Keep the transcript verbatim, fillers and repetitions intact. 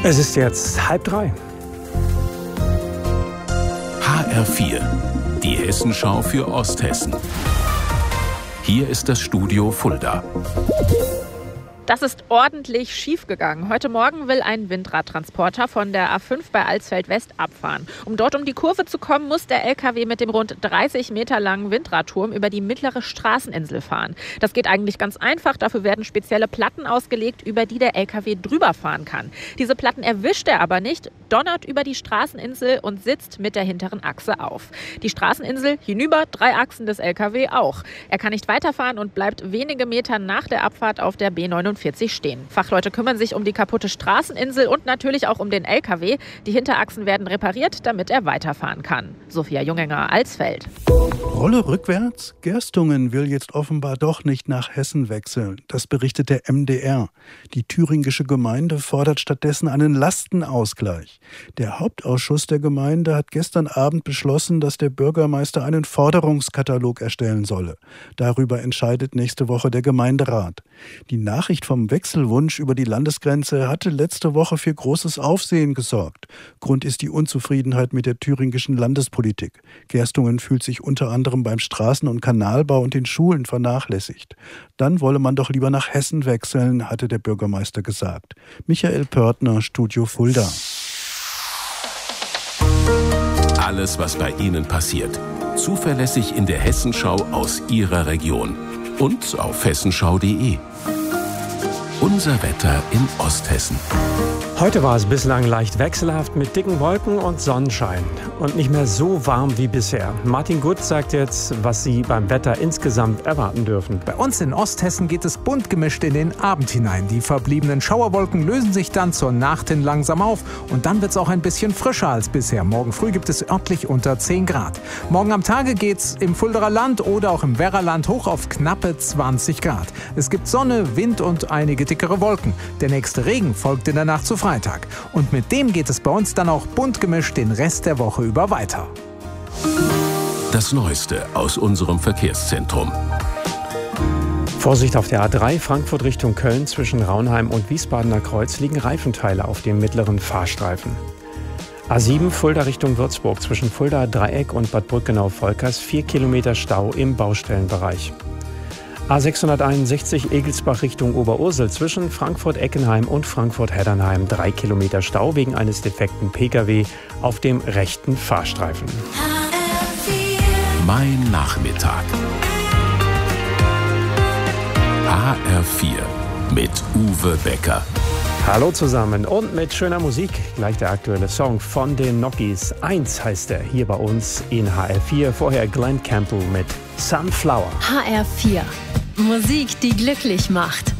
Es ist jetzt halb drei. H R vier, die Hessenschau für Osthessen. Hier ist das Studio Fulda. Das ist ordentlich schiefgegangen. Heute Morgen will ein Windradtransporter von der A fünf bei Alsfeld West abfahren. Um dort um die Kurve zu kommen, muss der L K W mit dem rund dreißig Meter langen Windradturm über die mittlere Straßeninsel fahren. Das geht eigentlich ganz einfach. Dafür werden spezielle Platten ausgelegt, über die der L K W drüber fahren kann. Diese Platten erwischt er aber nicht, donnert über die Straßeninsel und sitzt mit der hinteren Achse auf. Die Straßeninsel hinüber, drei Achsen des L K W auch. Er kann nicht weiterfahren und bleibt wenige Meter nach der Abfahrt auf der B neunundvierzig stehen. Fachleute kümmern sich um die kaputte Straßeninsel und natürlich auch um den L K W. Die Hinterachsen werden repariert, damit er weiterfahren kann. Sophia Jungenger, Alsfeld. Rolle rückwärts? Gerstungen will jetzt offenbar doch nicht nach Hessen wechseln. Das berichtet der M D R. Die thüringische Gemeinde fordert stattdessen einen Lastenausgleich. Der Hauptausschuss der Gemeinde hat gestern Abend beschlossen, dass der Bürgermeister einen Forderungskatalog erstellen solle. Darüber entscheidet nächste Woche der Gemeinderat. Die Nachricht vom Wechselwunsch über die Landesgrenze hatte letzte Woche für großes Aufsehen gesorgt. Grund ist die Unzufriedenheit mit der thüringischen Landespolitik. Gerstungen fühlt sich unter anderem beim Straßen- und Kanalbau und den Schulen vernachlässigt. Dann wolle man doch lieber nach Hessen wechseln, hatte der Bürgermeister gesagt. Michael Pörtner, Studio Fulda. Alles, was bei Ihnen passiert. Zuverlässig in der Hessenschau aus Ihrer Region. Und auf hessenschau punkt de. Unser Wetter in Osthessen. Heute war es bislang leicht wechselhaft mit dicken Wolken und Sonnenschein und nicht mehr so warm wie bisher. Martin Gutt sagt jetzt, was Sie beim Wetter insgesamt erwarten dürfen. Bei uns in Osthessen geht es bunt gemischt in den Abend hinein. Die verbliebenen Schauerwolken lösen sich dann zur Nacht hin langsam auf und dann wird es auch ein bisschen frischer als bisher. Morgen früh gibt es örtlich unter zehn Grad. Morgen am Tage geht es im Fuldaer Land oder auch im Werraland hoch auf knappe zwanzig Grad. Es gibt Sonne, Wind und einige dickere Wolken. Der nächste Regen folgt in der Nacht zu Freitag. Und mit dem geht es bei uns dann auch bunt gemischt den Rest der Woche über weiter. Das Neueste aus unserem Verkehrszentrum. Vorsicht auf der A drei Frankfurt Richtung Köln zwischen Raunheim und Wiesbadener Kreuz liegen Reifenteile auf dem mittleren Fahrstreifen. A sieben Fulda Richtung Würzburg zwischen Fulda Dreieck und Bad Brückenau-Volkers vier Kilometer Stau im Baustellenbereich. A sechshunderteinundsechzig Egelsbach Richtung Oberursel zwischen Frankfurt-Eckenheim und Frankfurt-Heddernheim drei Kilometer Stau wegen eines defekten Pkw auf dem rechten Fahrstreifen. Mein Nachmittag. H R vier mit Uwe Becker. Hallo zusammen und mit schöner Musik. Gleich der aktuelle Song von den Nockies. Eins heißt er hier bei uns in H R vier. Vorher Glenn Campbell mit Sunflower. H R vier. Musik, die glücklich macht.